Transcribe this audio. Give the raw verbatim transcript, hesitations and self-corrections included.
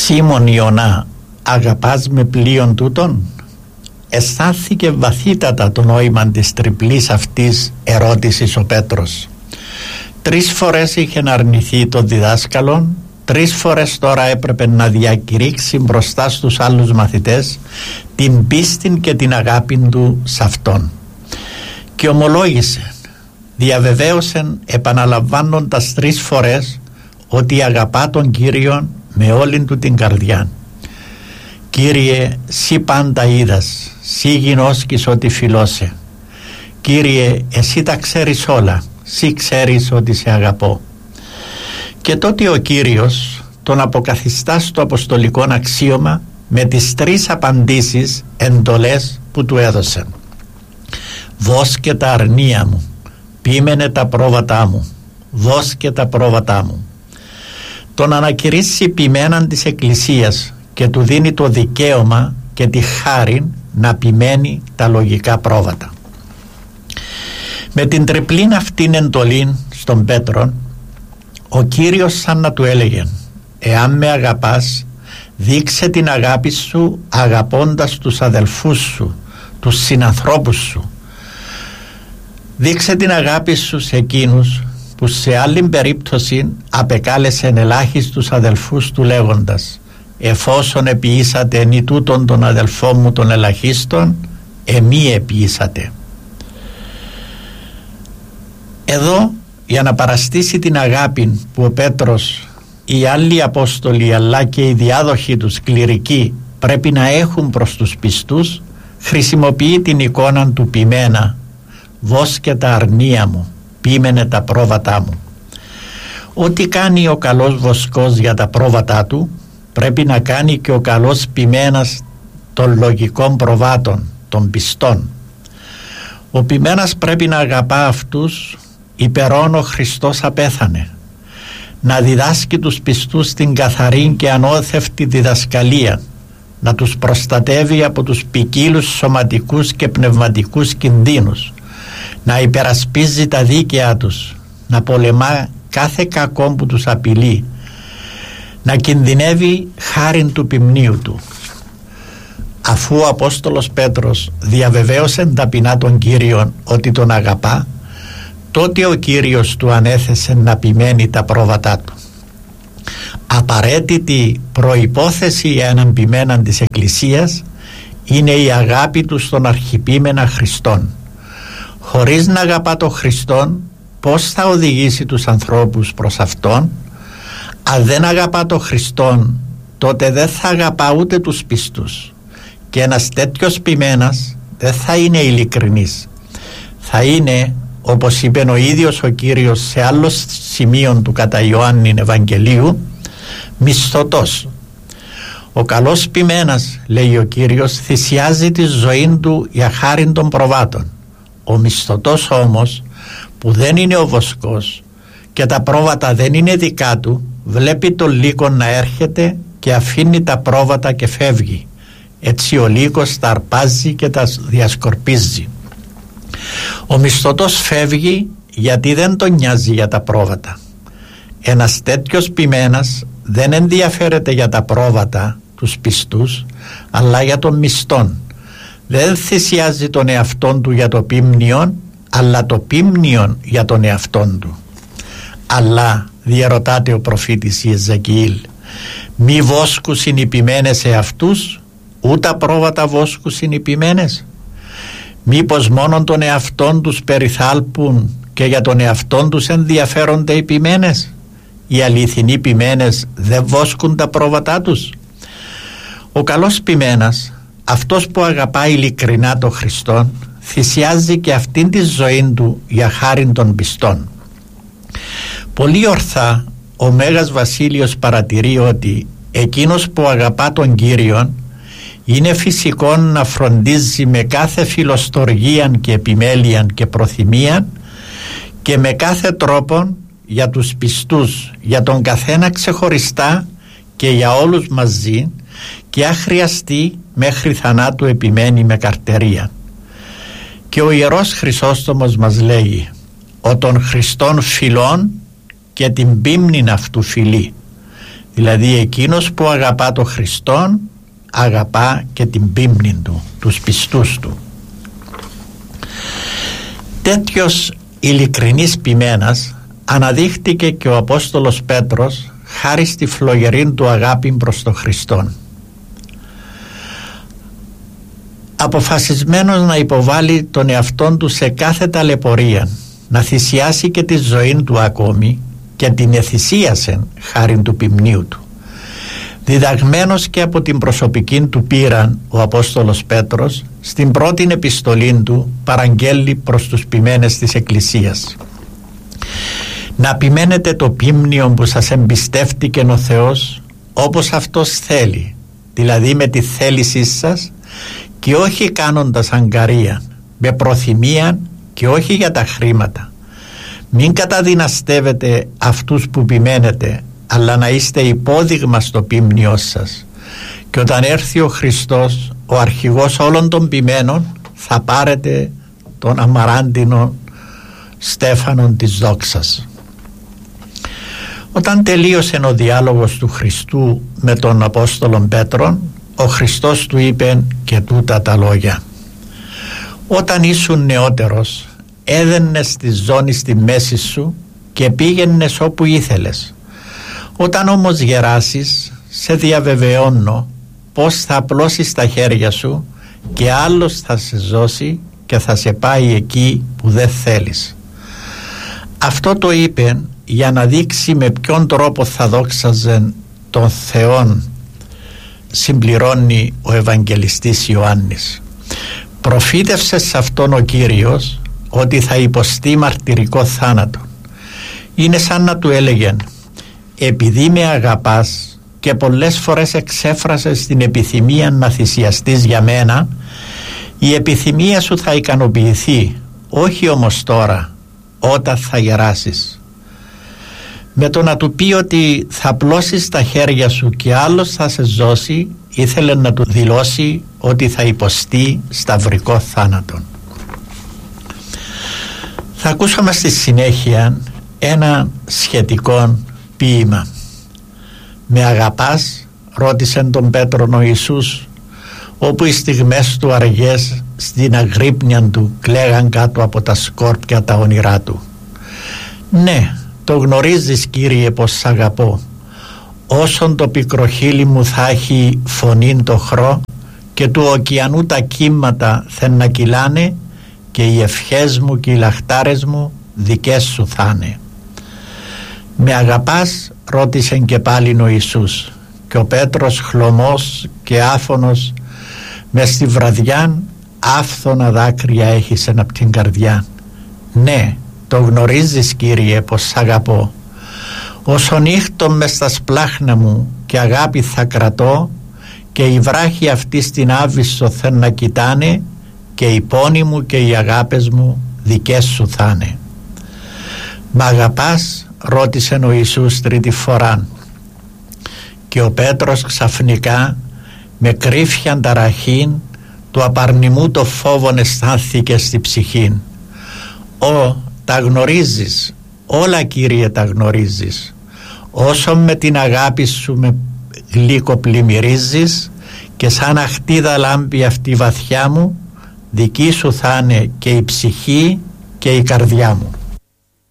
Σίμων Ιωνά, αγαπάς με πλοίον τούτον? Αισθάνθηκε βαθύτατα το νόημα της τριπλής αυτής ερώτησης ο Πέτρος. Τρεις φορές είχε αρνηθεί τον διδάσκαλον, τρεις φορές τώρα έπρεπε να διακηρύξει μπροστά στους άλλους μαθητές την πίστη και την αγάπη του σε αυτόν. Και ομολόγησε, διαβεβαίωσε επαναλαμβάνοντας τρεις φορές ότι αγαπά τον Κύριον με όλη του την καρδιά. Κύριε, σύ πάντα είδας, σύ γινώσκεις ότι φιλώσε. Κύριε, εσύ τα ξέρεις όλα, σύ ξέρεις ότι σε αγαπώ. Και τότε ο Κύριος τον αποκαθιστά στο αποστολικό αξίωμα με τις τρεις απαντήσεις εντολές που του έδωσε. Βόσκε τα αρνία μου, ποίμενε τα πρόβατά μου, βόσκε τα πρόβατά μου. Τον ανακηρύσσει ποιμέναν της Εκκλησίας και του δίνει το δικαίωμα και τη χάρη να ποιμένει τα λογικά πρόβατα. Με την τριπλήν αυτήν εντολή στον Πέτρον, ο Κύριος σαν να του έλεγε, εάν με αγαπάς, δείξε την αγάπη σου αγαπώντας τους αδελφούς σου, τους συνανθρώπους σου. Δείξε την αγάπη σου σε εκείνους που σε άλλη περίπτωση απεκάλεσεν ελάχιστους αδελφούς του λέγοντας, εφόσον επιήσατε εν τούτον τον αδελφό μου των ελαχίστων, εμεί επιήσατε. Εδώ, για να παραστήσει την αγάπη που ο Πέτρος, οι άλλοι Απόστολοι αλλά και οι διάδοχοι τους κληρικοί πρέπει να έχουν προς τους πιστούς, χρησιμοποιεί την εικόνα του ποιμένα, βόσκε τα αρνία μου, ποίμενε τα πρόβατά μου. Ό,τι κάνει ο καλός βοσκός για τα πρόβατά του, πρέπει να κάνει και ο καλός ποιμένας των λογικών προβάτων, των πιστών. Ο ποιμένας πρέπει να αγαπά αυτούς υπερών ο Χριστός απέθανε, να διδάσκει τους πιστούς την καθαρή και ανώθευτη διδασκαλία, να τους προστατεύει από τους ποικίλους σωματικούς και πνευματικούς κινδύνους, να υπερασπίζει τα δίκαια τους, να πολεμά κάθε κακό που τους απειλεί, να κινδυνεύει χάριν του ποιμνίου του. Αφού ο Απόστολος Πέτρος διαβεβαίωσε ταπεινά τον Κύριον ότι τον αγαπά, τότε ο Κύριος του ανέθεσε να ποιμένει τα πρόβατά του. Απαραίτητη προϋπόθεση για έναν ποιμέναν της Εκκλησίας είναι η αγάπη του στον αρχιποίμενα Χριστόν. Χωρίς να αγαπά τον Χριστόν, πώς θα οδηγήσει τους ανθρώπους προς Αυτόν? Αν δεν αγαπά τον Χριστόν, τότε δεν θα αγαπά ούτε τους πιστούς, και ένας τέτοιος ποιμένας δεν θα είναι ειλικρινής. Θα είναι, όπως είπε ο ίδιος ο Κύριος σε άλλο σημείο του κατά Ιωάννην Ευαγγελίου, μισθωτός. Ο καλός ποιμένας, λέει ο Κύριος, θυσιάζει τη ζωή του για χάριν των προβάτων. Ο μισθωτός όμως, που δεν είναι ο βοσκός και τα πρόβατα δεν είναι δικά του, βλέπει τον λύκο να έρχεται και αφήνει τα πρόβατα και φεύγει. Έτσι ο λύκος τα αρπάζει και τα διασκορπίζει. Ο μισθωτός φεύγει γιατί δεν τον νοιάζει για τα πρόβατα. Ένας τέτοιος ποιμένας δεν ενδιαφέρεται για τα πρόβατα, τους πιστούς, αλλά για τον μισθόν. Δεν θυσιάζει τον εαυτόν του για το ποίμνιον, αλλά το ποίμνιον για τον εαυτόν του. Αλλά, διαρωτάται ο προφήτης Ιεζεκιήλ, μη βόσκου συνυπημένες σε αυτούς, ούτε πρόβατα βόσκου συνυπημένες? Μήπως μόνον τον εαυτόν τους περιθάλπουν και για τον εαυτόν τους ενδιαφέρονται οι ποιμένες? Οι αληθινοί ποιμένες δεν βόσκουν τα πρόβατά τους? Ο καλός ποιμένας, αυτός που αγαπά ειλικρινά τον Χριστόν, θυσιάζει και αυτήν τη ζωή του για χάριν των πιστών. Πολύ ορθά ο Μέγας Βασίλειος παρατηρεί ότι εκείνος που αγαπά τον Κύριον είναι φυσικό να φροντίζει με κάθε φιλοστοργίαν και επιμέλειαν και προθυμίαν και με κάθε τρόπον για τους πιστούς, για τον καθένα ξεχωριστά και για όλους μαζί, και αν χρειαστεί μέχρι θανάτου επιμένει με καρτερία. Και ο Ιερός Χρυσόστομος μας λέει, ο των Χριστών φιλών και την πίμνην αυτού φιλεί. Δηλαδή εκείνος που αγαπά τον Χριστόν αγαπά και την πίμνη του, τους πιστούς του. Τέτοιος ειλικρινής ποιμένας αναδείχτηκε και ο Απόστολος Πέτρος χάρη στη φλογερή του αγάπη προς τον Χριστόν. Αποφασισμένος να υποβάλει τον εαυτόν του σε κάθε ταλαιπωρία, να θυσιάσει και τη ζωή του ακόμη, και την εθυσίασε χάρη του ποιμνίου του. Διδαγμένος και από την προσωπική του πείρα, ο Απόστολος Πέτρος στην πρώτη επιστολή του παραγγέλει προς τους ποιμένες της Εκκλησίας: να ποιμένετε το ποίμνιο που σας εμπιστεύτηκε ο Θεός όπως Αυτός θέλει, δηλαδή με τη θέλησή σας και όχι κάνοντας αγκαρία, με προθυμία και όχι για τα χρήματα. Μην καταδυναστεύετε αυτούς που ποιμένετε, αλλά να είστε υπόδειγμα στο ποίμνιό σας, και όταν έρθει ο Χριστός, ο αρχηγός όλων των ποιμένων, θα πάρετε τον αμαράντινο στέφανον της δόξας. Όταν τελείωσε ο διάλογος του Χριστού με τον Απόστολον Πέτρον, ο Χριστός του είπε και τούτα τα λόγια: όταν ήσουν νεότερος, έδαινες τη ζώνη στη μέση σου και πήγαινες όπου ήθελες. Όταν όμως γεράσεις, σε διαβεβαιώνω πως θα απλώσεις τα χέρια σου και άλλος θα σε ζώσει και θα σε πάει εκεί που δεν θέλεις. Αυτό το είπε για να δείξει με ποιον τρόπο θα δόξαζε τον Θεόν, συμπληρώνει ο Ευαγγελιστής Ιωάννης. Προφήτευσε σε αυτόν ο Κύριος ότι θα υποστεί μαρτυρικό θάνατο. Είναι σαν να του έλεγε: επειδή με αγαπάς και πολλές φορές εξέφρασες την επιθυμία να θυσιαστείς για μένα, η επιθυμία σου θα ικανοποιηθεί, όχι όμως τώρα, όταν θα γεράσεις. Με το να του πει ότι θα πλώσεις τα χέρια σου και άλλος θα σε ζώσει, ήθελε να του δηλώσει ότι θα υποστεί σταυρικό θάνατον. Θα ακούσαμε στη συνέχεια ένα σχετικό ποίημα. «Με αγαπάς?» ρώτησε τον Πέτρον ο Ιησούς, όπου οι στιγμές του αργές στην αγρύπνια του κλαίγαν κάτω από τα σκόρπια τα όνειρά του. «Ναι, το γνωρίζεις, Κύριε, πως σ' αγαπώ. Όσον το πικρό χείλη μου θα έχει φωνήν το χρό και του ωκεανού τα κύματα θεν να κυλάνε, και οι ευχές μου και οι λαχτάρες μου δικές σου θα'ναι». «Με αγαπάς?» ρώτησε και πάλι ο Ιησούς, και ο Πέτρος, χλωμός και άφωνος, μες στη βραδιά άφθονα δάκρυα έχησεν απ' την καρδιά. «Ναι, το γνωρίζεις, Κύριε, πως σ' αγαπώ. Όσο νύχτω μες στα σπλάχνα μου και αγάπη θα κρατώ, και οι βράχοι αυτοί στην άβυσσο θέλουν να κοιτάνε, και οι πόνοι μου και οι αγάπες μου δικές σου θα'ναι». «Μ' αγαπάς?» ρώτησε ο Ιησούς τρίτη φορά, και ο Πέτρος ξαφνικά με κρύφιαν ταραχήν του απαρνημού το φόβον αισθάνθηκε στη ψυχήν. «Ω, τα γνωρίζεις, όλα, Κύριε, τα γνωρίζεις. Όσο με την αγάπη σου με γλύκο πλημμυρίζεις, και σαν αχτίδα λάμπει αυτή βαθιά μου, δική σου θα είναι και η ψυχή και η καρδιά μου».